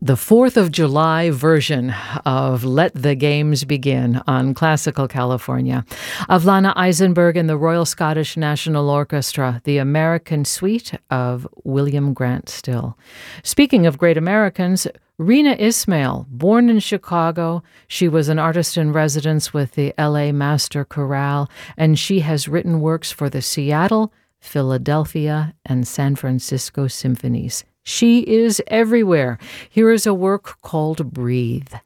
The 4th of July version of Let the Games Begin on Classical California. Avlana Eisenberg and the Royal Scottish National Orchestra, the American Suite of William Grant Still. Speaking of great Americans, Rena Ismail, born in Chicago, she was an artist in residence with the LA Master Chorale, and she has written works for the Seattle, Philadelphia, and San Francisco symphonies. She is everywhere. Here is a work called Breathe.